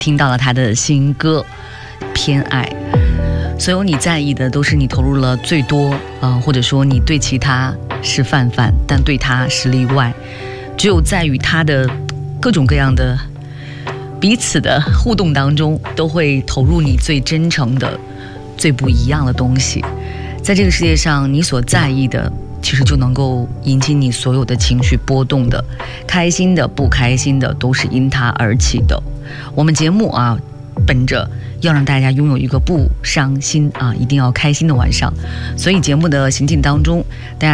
听到了他的新歌《偏爱》。所有你在意的都是你投入了最多，或者说你对其他是泛泛，但对他是例外。只有在与他的各种各样的彼此的互动当中，都会投入你最真诚的、最不一样的东西。在这个世界上，你所在意的其实就能够引起你所有的情绪波动的，开心的、不开心的，都是因他而起的。我们节目本着要让大家拥有一个不伤心一定要开心的晚上，所以节目的行进当中，大家